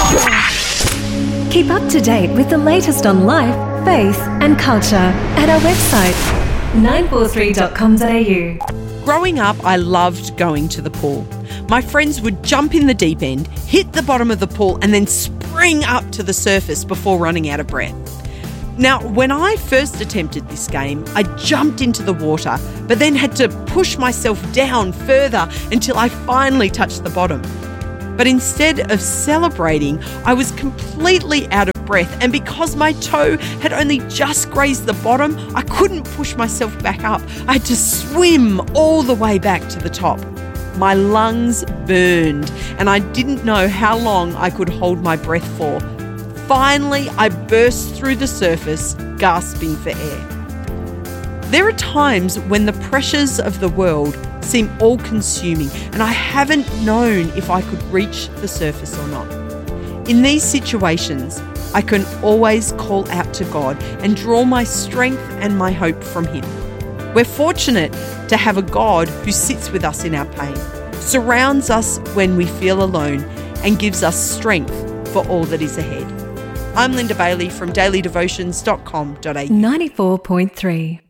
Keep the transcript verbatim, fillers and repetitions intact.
Keep up to date with the latest on life, faith and culture at our website, nine four three dot com dot a u. Growing up, I loved going to the pool. My friends would jump in the deep end, hit the bottom of the pool, and then spring up to the surface before running out of breath. Now, when I first attempted this game, I jumped into the water, but then had to push myself down further until I finally touched the bottom. But instead of celebrating, I was completely out of breath, and because my toe had only just grazed the bottom, I couldn't push myself back up. I had to swim all the way back to the top. My lungs burned, and I didn't know how long I could hold my breath for. Finally, I burst through the surface, gasping for air. There are times when the pressures of the world seem all-consuming, and I haven't known if I could reach the surface or not. In these situations, I can always call out to God and draw my strength and my hope from Him. We're fortunate to have a God who sits with us in our pain, surrounds us when we feel alone, and gives us strength for all that is ahead. I'm Linda Bailey from daily devotions dot com dot a u. ninety-four point three